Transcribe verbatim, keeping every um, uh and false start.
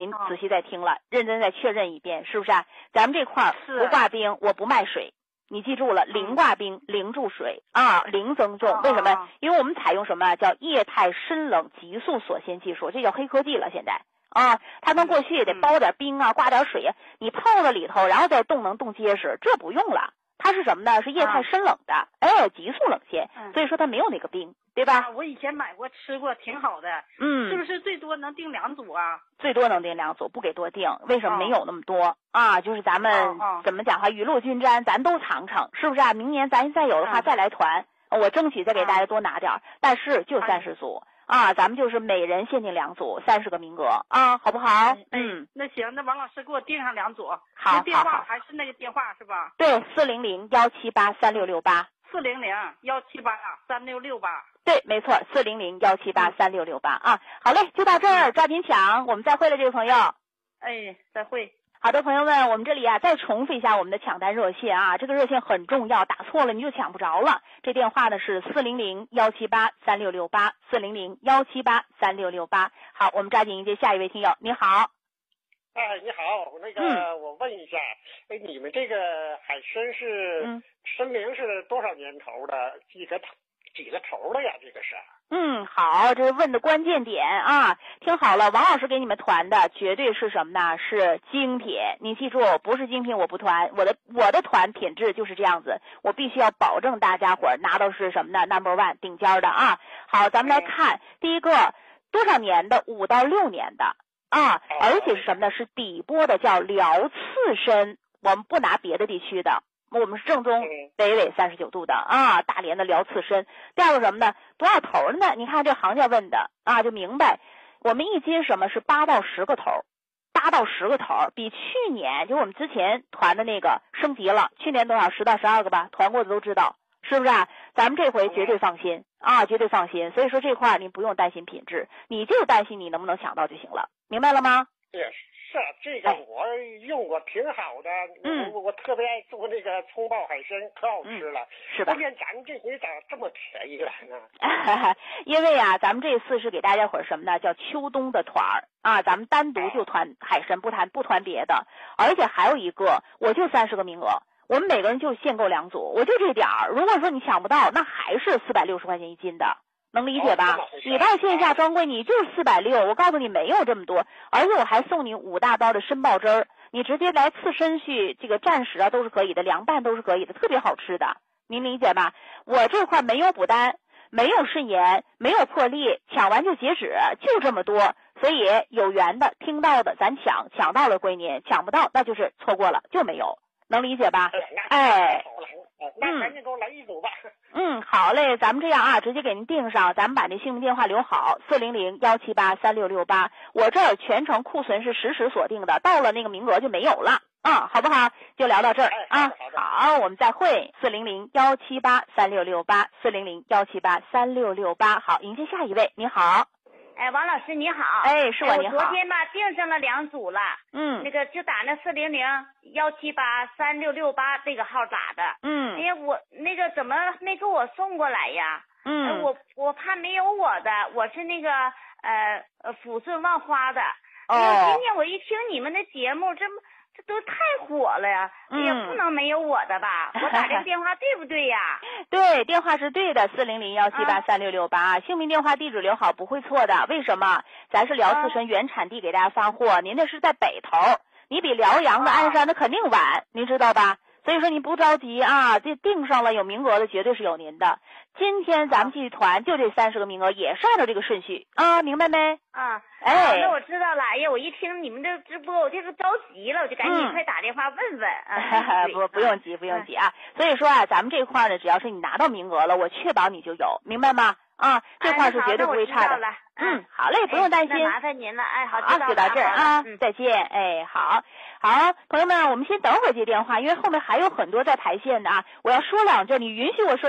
您仔细再听了，认真再确认一遍，是不是啊？咱们这块儿不挂冰，我不卖水。你记住了，零挂冰，零注水啊，零增重。为什么？因为我们采用什么叫液态深冷急速锁鲜技术，这叫黑科技了。现在啊，它跟过去也得包点冰啊，挂点水啊，你泡到里头，然后再冻能冻结实，这不用了。它是什么呢？是液态深冷的，啊、哎，急速冷鲜，嗯、所以说它没有那个冰，对吧？ 啊、我以前买过吃过，挺好的。 嗯， 是不是最多能订两组啊？ 最多能订两组，不给多订。为什么没有那么多、哦、啊？就是咱们、哦哦、怎么讲哈，雨露均沾，咱都尝尝，是不是啊？明年咱再有的话、嗯、再来团，我争取再给大家多拿点、嗯、但是就三十组。嗯啊，咱们就是每人限定两组，三十个名额啊，好不好？ 嗯，那行，那王老师给我订上两组。 好， 那电话还是那个电话是吧？ 对，四零零幺七八三六六八。 四零零幺七八三六六八。 对，没错，四零零幺七八三六六八啊。好嘞，就到这儿，抓紧抢，我们再会了，这位朋友。 哎，再会。 好的，朋友们，我们这里啊再重复一下我们的抢单热线啊，这个热线很重要，打错了你就抢不着了。这电话呢是四零零幺七八三六六八，四零零幺七八三六六八。好，我们抓紧迎接下一位听友。你好。 哎，你好，那个、嗯、我问一下，哎，你们这个海参是、嗯、申明是多少年头的？几个几个头的呀？这个是。 嗯，好，这是问的关键点啊！听好了，王老师给你们团的绝对是什么呢？是精品。你记住，不是精品我不团，我的我的团品质就是这样子，我必须要保证大家伙儿拿到是什么呢 ？Number one 顶尖的啊！好，咱们来看第一个多少年的，五到六年的啊，而且是什么呢？是底波的，叫辽刺参，我们不拿别的地区的。我们是正宗北纬三十九度的啊，大连的辽刺参。第二个什么呢？多少头呢？你看这行家问的啊，就明白。我们一斤什么是八到十个头，八到十个头，比去年就我们之前团的那个升级了。去年多少？十到十二个吧，团过的都知道，是不是啊？咱们这回绝对放心啊，绝对放心。所以说这块你不用担心品质，你就担心你能不能抢到就行了，明白了吗？ 也是。是这个我用过挺好的，嗯，我我特别爱做那个葱爆海参，可好吃了，嗯、 是吧？ 关键咱们这回咋这么便宜了呢？ 因为啊，咱们这次是给大家伙儿什么呢？叫秋冬的团儿啊，咱们单独就团海参，不谈不团别的，而且还有一个，我就三十个名额，我们每个人就限购两组，我就这点儿。如果说你抢不到，那还是四百六十块钱一斤的。能理解吧？你到线下专柜你就是四百六，我告诉你没有这么多，而且我还送你五大包的参爆汁儿，你直接来刺身去这个蘸食啊都是可以的，凉拌都是可以的，特别好吃的，您理解吧？我这块没有补单，没有渗盐，没有破例，抢完就截止，就这么多，所以有缘的听到的咱抢，抢到了归您，抢不到那就是错过了就没有，能理解吧？哎。 那赶紧给我来一组吧。 嗯，好嘞，咱们这样啊，直接给您订上，咱们把那姓名电话留好，四零零幺七八三六六八。我这儿全程库存是实时锁定的，到了那个名额就没有了啊，好不好？就聊到这儿、 哎、 啊。好，我们再会，四零零幺七八三六六八，四零零幺七八三六六八。好，迎接下一位，你好。 哎，王老师你好。 哎，是我你好。 我昨天吧订上了两组了。 嗯。 那个就打那四零零幺七八三六六八这个号打的。 嗯。 哎呀，我那个怎么没给我送过来呀？ 嗯。 呃、我我怕没有我的，我是那个呃呃抚顺万花的。 哦。 哎呀，今天我一听你们的节目，这这都太火了呀！ 嗯。 也不能没有我的吧？我打这个电话对不对呀？ 对，电话是对的，四零零幺七八三六六八，姓名、电话、地址留好，不会错的。为什么？咱是辽刺参原产地给大家发货，啊、您那是在北头，你比辽阳的鞍山的肯定晚，您知道吧？所以说您不着急啊，这订上了有名额的绝对是有您的。今天咱们继续团就这三十个名额，也是按照这个顺序啊，明白没？ 啊， 哎， 啊、那我知道了。哎呀，我一听你们这直播，我这个着急了，我就赶紧快打电话问问。 嗯、啊，不不用急，不用急啊。所以说啊，咱们这块呢，只要是你拿到名额了，我确保你就有，明白吗？啊，这块是绝对不会差的。 哎、 嗯，好嘞，不用担心。 哎、麻烦您了，哎，好， 好，就到这儿啊，嗯、再见。哎，好，好，朋友们，我们先等会儿接电话，因为后面还有很多在排线的啊，我要说两句，你允许我说。